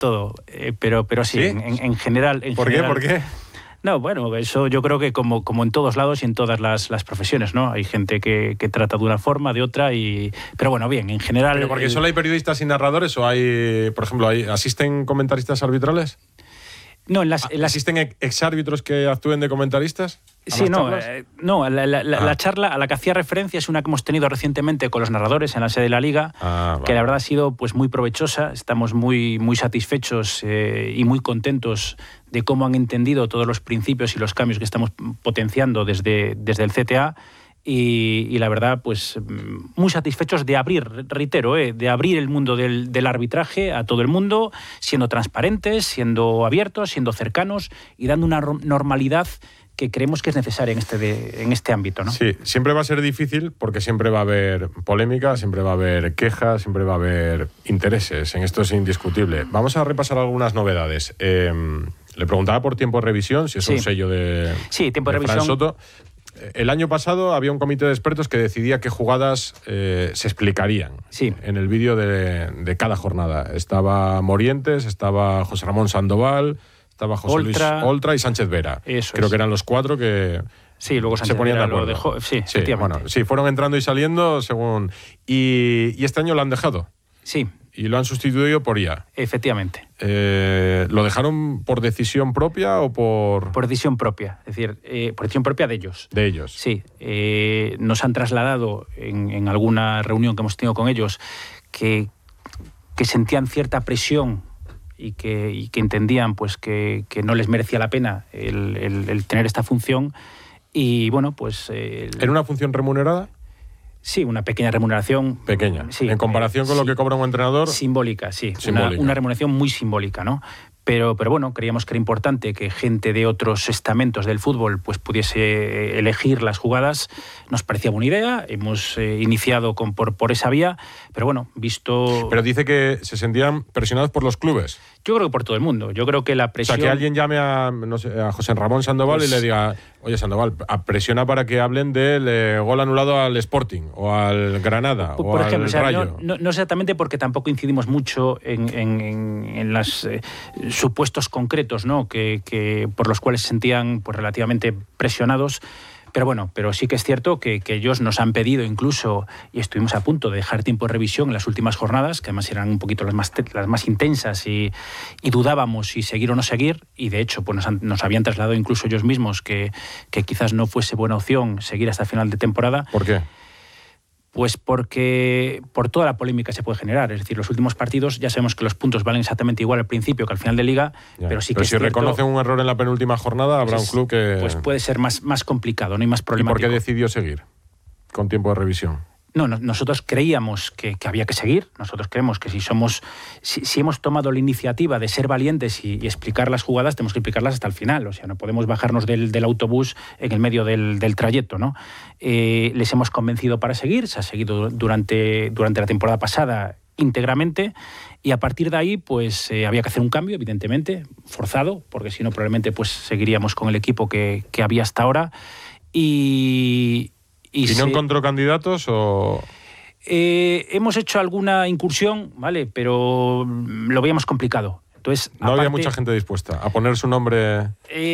todo. Pero sí, ¿Sí? en general... ¿Por qué? No, bueno, eso yo creo que como en todos lados y en todas las profesiones, ¿no? Hay gente que trata de una forma, de otra, pero bueno, bien, en general... ¿Pero porque solo hay periodistas y narradores o hay, por ejemplo, asisten comentaristas arbitrales? No, ¿Existen exárbitros que actúen de comentaristas? Sí, la charla a la que hacía referencia es una que hemos tenido recientemente con los narradores en la sede de la Liga, que la verdad ha sido pues muy provechosa. Estamos muy, muy satisfechos y muy contentos de cómo han entendido todos los principios y los cambios que estamos potenciando desde el CTA. Y la verdad, pues muy satisfechos de abrir, reitero, de abrir el mundo del arbitraje a todo el mundo, siendo transparentes, siendo abiertos, siendo cercanos y dando una normalidad que creemos que es necesaria en este ámbito, ¿no? Sí, siempre va a ser difícil porque siempre va a haber polémica, siempre va a haber quejas, siempre va a haber intereses. En esto es indiscutible. Vamos a repasar algunas novedades. Le preguntaba por tiempo de revisión, si es un sello de tiempo de revisión. Fran Soto. El año pasado había un comité de expertos que decidía qué jugadas se explicarían en el vídeo de cada jornada. Estaba Morientes, estaba José Ramón Sandoval, estaba José Luis Oltra y Sánchez Vera. Creo que eran los cuatro que luego se ponían de acuerdo. Lo dejó, efectivamente. Bueno, fueron entrando y saliendo según... Y este año lo han dejado. Sí. Y lo han sustituido por IA. Efectivamente. ¿Lo dejaron por decisión propia o por...? Por decisión propia, es decir, por decisión propia de ellos. De ellos. Sí. Nos han trasladado en alguna reunión que hemos tenido con ellos que sentían cierta presión y que entendían pues que no les merecía la pena el tener esta función. Y bueno, pues... ¿Era una función remunerada? Sí, una pequeña remuneración. Pequeña. Sí, en comparación con lo que cobra un entrenador. Simbólica, sí. Una remuneración muy simbólica, ¿no? Pero bueno, creíamos que era importante que gente de otros estamentos del fútbol pues pudiese elegir las jugadas. Nos parecía buena idea. Hemos iniciado por esa vía. Pero bueno, visto... Pero dice que se sentían presionados por los clubes. Yo creo que por todo el mundo. Yo creo que la presión... O sea, que alguien llame a José Ramón Sandoval y le diga: oye, Sandoval, presiona para que hablen del gol anulado al Sporting o al Granada o al Rayo. No exactamente, porque tampoco incidimos mucho en los supuestos concretos, ¿no? que por los cuales se sentían pues relativamente presionados. Pero bueno, sí que es cierto que ellos nos han pedido incluso, y estuvimos a punto de dejar tiempo de revisión en las últimas jornadas, que además eran un poquito las más intensas y dudábamos si seguir o no seguir, y de hecho pues nos habían trasladado incluso ellos mismos que quizás no fuese buena opción seguir hasta el final de temporada. ¿Por qué? Pues porque por toda la polémica se puede generar. Es decir, los últimos partidos ya sabemos que los puntos valen exactamente igual al principio que al final de Liga, pero sí que si reconocen un error en la penúltima jornada, habrá un club que... Pues puede ser más complicado, no hay más problemático. ¿Y por qué decidió seguir con tiempo de revisión? No, nosotros creíamos que había que seguir. Nosotros creemos que si hemos tomado la iniciativa de ser valientes y explicar las jugadas, tenemos que explicarlas hasta el final. O sea, no podemos bajarnos del autobús en el medio del trayecto, ¿no? Les hemos convencido para seguir. Se ha seguido durante la temporada pasada íntegramente, y a partir de ahí pues había que hacer un cambio, evidentemente, forzado, porque si no probablemente pues seguiríamos con el equipo que había hasta ahora. ¿Y no encontró candidatos o...? Hemos hecho alguna incursión, ¿vale? Pero lo veíamos complicado. Entonces, no había mucha gente dispuesta a poner su nombre...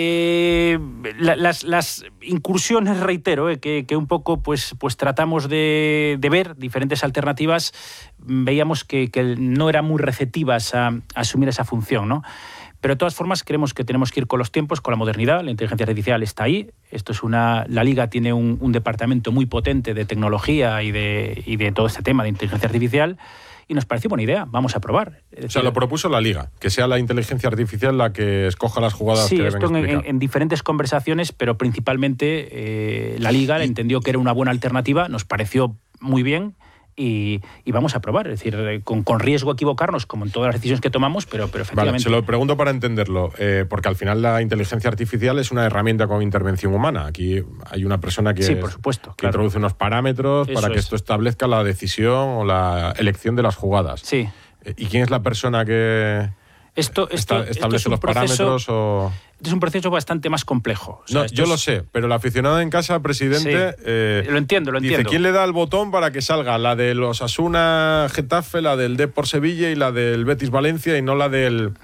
Las incursiones, reitero, que un poco pues tratamos de ver diferentes alternativas, veíamos que no eran muy receptivas a asumir esa función, ¿no? Pero de todas formas creemos que tenemos que ir con los tiempos, con la modernidad. La inteligencia artificial está ahí. La Liga tiene un departamento muy potente de tecnología y de todo este tema de inteligencia artificial, y nos pareció buena idea. Vamos a probar. O sea, lo propuso la Liga, que sea la inteligencia artificial la que escoja las jugadas que deben explicar. Sí, esto en diferentes conversaciones, pero principalmente la Liga entendió que era una buena alternativa, nos pareció muy bien. Y vamos a probar, es decir, con riesgo a equivocarnos, como en todas las decisiones que tomamos, pero efectivamente... Vale, se lo pregunto para entenderlo, porque al final la inteligencia artificial es una herramienta con intervención humana. Aquí hay una persona que, por supuesto, que introduce unos parámetros para que esto establezca la decisión o la elección de las jugadas. Sí. ¿Y quién es la persona que establece los parámetros? O... Es un proceso bastante más complejo. O sea, yo lo sé, pero el aficionado en casa, presidente... Sí, lo entiendo. Dice, ¿quién le da el botón para que salga la del Osasuna Getafe, la del Depor Sevilla y la del Betis Valencia, y no la del